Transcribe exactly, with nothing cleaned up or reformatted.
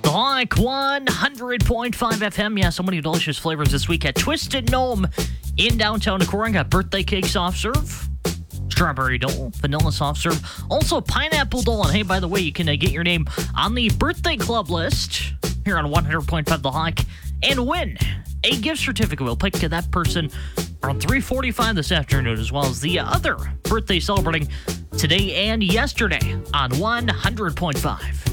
The Hawk one hundred point five F M. Yeah, so many delicious flavors this week at Twisted Gnome in downtown Decorah. Got birthday cake soft serve, strawberry dole, vanilla soft serve, also pineapple dole. And hey, by the way, you can uh, get your name on the birthday club list here on one hundred point five The Hawk and win a gift certificate. We'll pick that person around three forty-five this afternoon, as well as the other birthday celebrating today and yesterday on one hundred point five.